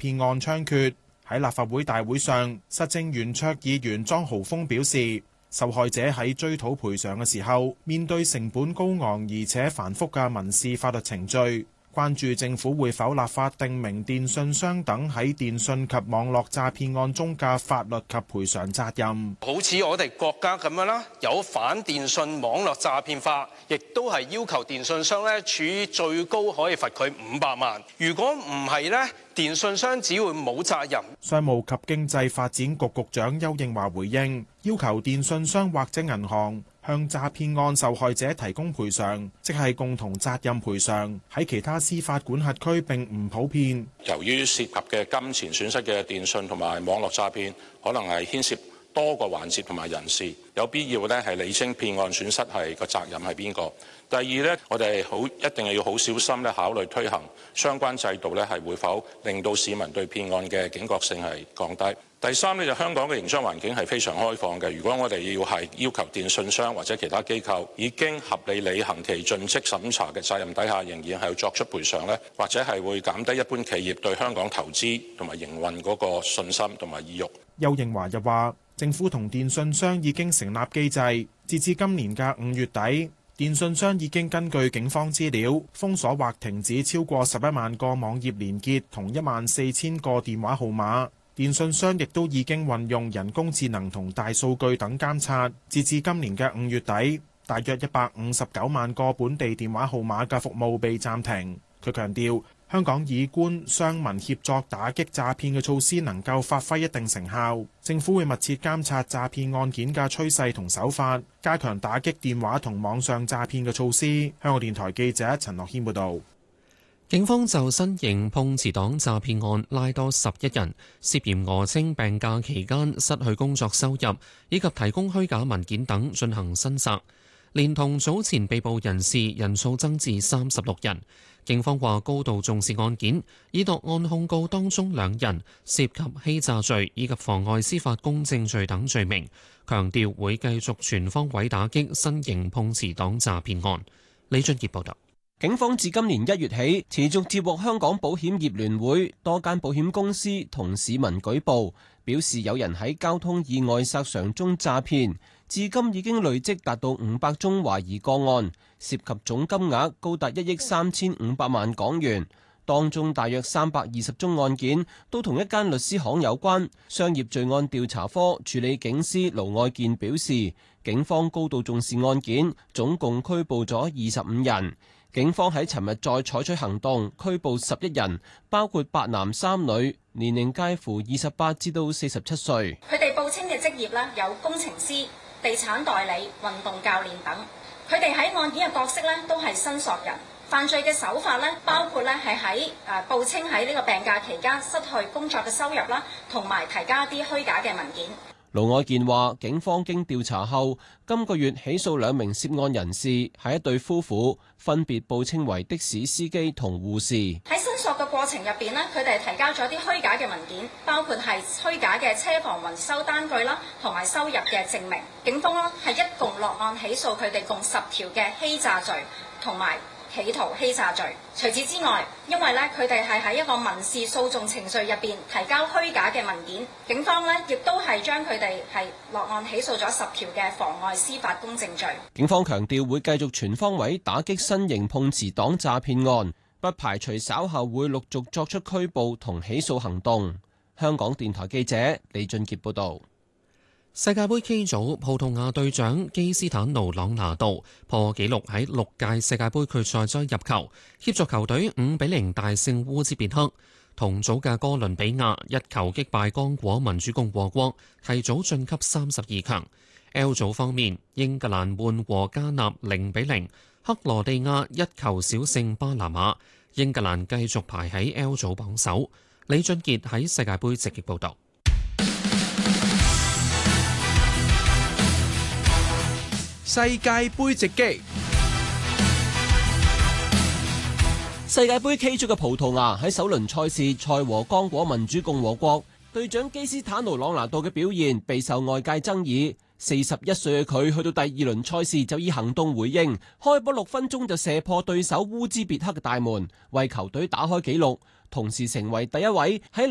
騙案猖獗。喺立法會大會上，實政圓桌議員莊豪鋒表示，受害者喺追討賠償嘅時候，面對成本高昂而且繁複嘅民事法律程序，關注政府會否立法定明電訊商等喺電訊及網絡詐騙案中嘅法律及賠償責任。 好似我哋國家咁樣啦，有反電訊網絡詐騙法，亦都係要求電訊商咧處以最高可以罰佢500萬。如果唔係咧，電訊商只會冇責任。 商務及經濟發展局局長丘應樺回應，要求電訊商或者銀行向詐騙案受害者提供賠償，即係共同責任賠償，喺其他司法管轄區並唔普遍。 由於涉及嘅金錢損失嘅電訊同埋網絡詐騙，可能係牽涉多個環節同埋人士，有必要咧係釐清騙案損失係個責任係邊個。第二咧，我哋一定係要好小心咧考慮推行相關制度咧，係會否令到市民對騙案嘅警覺性係降低。第三呢，就香港嘅營商環境係非常開放嘅。如果我哋要求電訊商或者其他機構已經合理履行其盡職審查嘅責任底下，仍然係要作出賠償呢，或者係會減低一般企業對香港投資同埋營運嗰個信心同埋意欲。 丘應樺又話，政府同電訊商已經成立機制，截至今年嘅5月底，電訊商已經根據警方資料封鎖或停止超過11萬個網頁連結同14000個電話號碼。電訊商亦都已經運用人工智能同大數據等監察，截至今年嘅5月底，大約159萬個本地電話號碼嘅服務被暫停。佢強調，香港以官商民協作打擊詐騙嘅措施能夠發揮一定成效，政府會密切監察詐騙案件嘅趨勢同手法，加強打擊電話同網上詐騙嘅措施。香港電台記者陳樂軒報導。 警方就新型碰瓷黨詐騙案拉多11人，涉嫌訛稱病假期間失去工作收入，以及提供虛假文件等進行申索，連同早前被捕人士人數增至36人。警方話高度重視案件，已落案控告當中2人涉及欺詐罪以及妨礙司法公正罪等罪名，強調會繼續全方位打擊新型碰瓷黨詐騙案。李俊傑報道。 警方自今年1月起，持續接獲香港保險業聯會多間保險公司同市民舉報，表示有人喺交通意外索償中詐騙，至今已經累積達到500宗懷疑個案，涉及總金額高達1億3500萬港元。當中大約320宗案件都同一間律師行有關。商業罪案調查科處理警司盧愛健表示，警方高度重視案件，總共拘捕咗25人。警方喺尋日再採取行動，拘捕11人，包括8男3女，年齡介乎28至到47歲。 佢哋報稱嘅職業呢，有工程師、地產代理、運動教練等。佢哋喺案件嘅角色呢，都係申索人。犯罪嘅手法呢，包括呢係喺報稱喺呢個病假期間失去工作嘅收入啦，同埋提交一啲虛假嘅文件。 盧愛健話，警方經調查後，今個月起訴2名涉案人士，係一對夫婦，分別報稱為的士司機同護士。 喺申索嘅過程入邊呢，佢哋提交咗啲虛假嘅文件，包括係虛假嘅車房維修單據啦，同埋收入嘅證明。警方呢係一共落案起訴佢哋共10條嘅欺詐罪，同埋企圖欺詐罪。除此之外，因為咧佢哋係喺一個民事訴訟程序入邊提交虛假嘅文件，警方咧亦都係將佢哋係落案起訴咗10條嘅妨礙司法公正罪。 警方強調會繼續全方位打擊新型碰瓷黨詐騙案，不排除稍後會陸續作出拘捕同起訴行動。香港電台記者李俊傑報導。 世界盃 K 組，葡萄牙隊長基斯坦奴·朗拿度破紀錄喺6屆世界盃決賽周入球，協助球隊5-0大勝烏茲別克。同組嘅哥倫比亞一球擊敗剛果民主共和國，提早晉級32強。L 組方面，英格蘭悶和加納0-0，克羅地亞一球小勝巴拿馬。英格蘭繼續排喺 L 組榜首。李俊傑喺世界盃直擊報導。 世界盃直擊。 世界盃 K 組嘅葡萄牙喺首輪賽事賽和剛果民主共和國，隊長基斯坦奴·朗拿度嘅表現備受外界爭議。41歲嘅佢去到第2輪賽事就以行動回應，開波6分鐘就射破對手烏茲別克嘅大門，為球隊打開紀錄，同時成為第一位喺